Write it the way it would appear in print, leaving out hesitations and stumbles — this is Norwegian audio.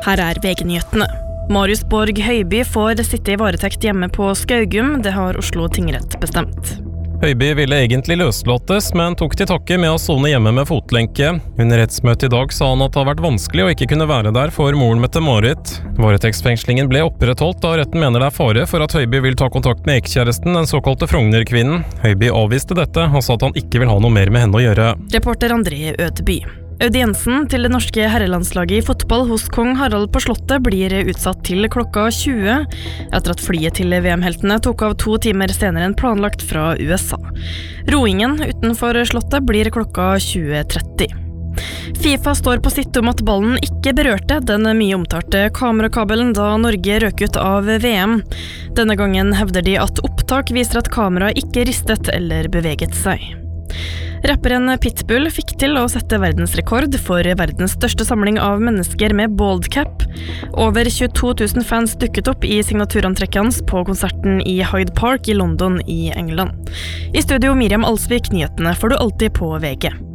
Her VG-nyhetene. Marius Borg Høiby får sitte I varetekt hjemme på Skaugum, det har Oslo tingrett bestemt. Høiby ville egentlig løslates, men tok til takke med å sone hjemme med fotlenke. Under rettsmøtet I dag sa han at det har vært vanskelig å ikke kunne være der for moren Mette-Marit. Varetektsfengslingen ble opprettholdt da retten mener det fare for at Høiby vil ta kontakt med ekskjæresten, den såkalte Frogner-kvinnen. Høiby avviste dette og sa at han ikke vil ha noe mer med henne å gjøre. Reporter André Ødeby. Audiensen til det norske herrelandslaget I fotball hos kong Harald på Slottet blir utsatt til klokka 20, etter at flyet til VM-heltene tok av 2 timer senere enn planlagt fra USA. Roingen utenfor Slottet blir klokka 20:30. FIFA står på sitt om at ballen ikke berørte den mye omtalte kamerakabelen da Norge røk ut av VM. Denne gangen hevder de at opptak viser at kameraet ikke ristet eller beveget seg. Rapperen Pitbull fikk til å sette verdensrekord for verdens største samling av mennesker med bald cap. Over 22 000 fans dukket opp I signaturantrekket hans på konserten I Hyde Park I London I England. I studio Miriam Alsvik, nyhetene får du alltid på VG.